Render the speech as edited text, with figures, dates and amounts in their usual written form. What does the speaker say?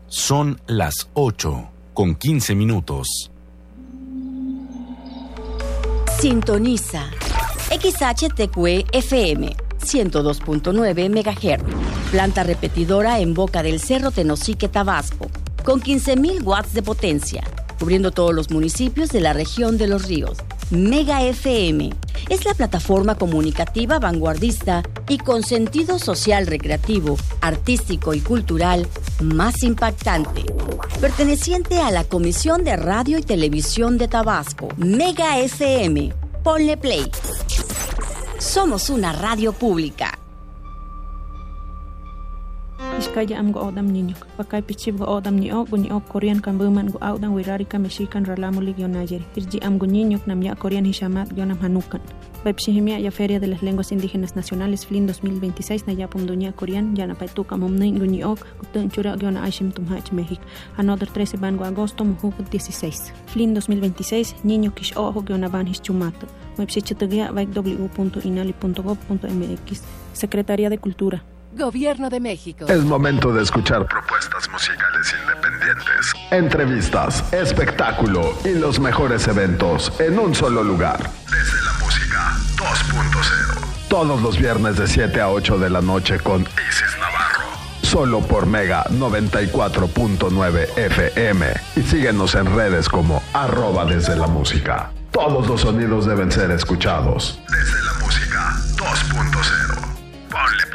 Son las 8:15. Sintoniza XHTQ FM 102.9 MHz. Planta repetidora en Boca del Cerro, Tenosique, Tabasco, con 15.000 watts de potencia, cubriendo todos los municipios de la región de Los Ríos. Mega FM es la plataforma comunicativa vanguardista y con sentido social, recreativo, artístico y cultural más impactante, perteneciente a la Comisión de Radio y Televisión de Tabasco. Mega FM. Ponle play. Somos una radio pública. Iskaya am go odam niño. Pakai pichib go odam ni ok Korean kan buman go audan wirarika mexican ralamu ligionayeri. Irji am go niño nam ya Korean hishamat gionam hanukan. Bepshihimia ya Feria de las Lenguas Indígenas Nacionales FLIN 2026 na yapum dunia Korean ya na paituka momnin go ni ok kutun chura giona aishim tumhach México. Another 13 ban go agosto muhuk 16. FLIN 2026 niño kish ojo giona ban hischumato. Website www.inali.gov.mx. Secretaría de Cultura. Gobierno de México. Es momento de escuchar propuestas musicales independientes, entrevistas, espectáculo y los mejores eventos en un solo lugar. Desde la Música 2.0. Todos los viernes de 7 a 8 de la noche con Isis Navarro. Solo por Mega 94.9 FM. Y síguenos en redes como @desde la música. Todos los sonidos deben ser escuchados. Desde la Música 2.0. Ponle